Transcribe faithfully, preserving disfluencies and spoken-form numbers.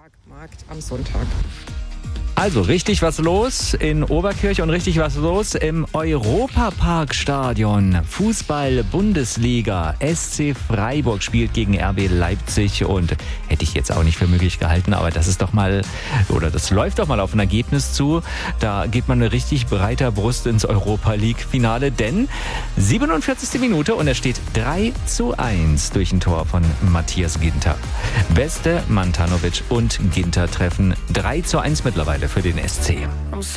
Markt am Sonntag. Also richtig was los in Oberkirch und richtig was los im Europaparkstadion. Fußball-Bundesliga. S C Freiburg spielt gegen R B Leipzig und hätte ich jetzt auch nicht für möglich gehalten, aber das ist doch mal, oder das läuft doch mal auf ein Ergebnis zu. Da geht man mit richtig breiter Brust ins Europa-League-Finale, denn siebenundvierzigste Minute und es steht drei zu eins durch ein Tor von Matthias Ginter. Beste, Mantanovic und Ginter treffen drei zu eins mittlerweile für den S C.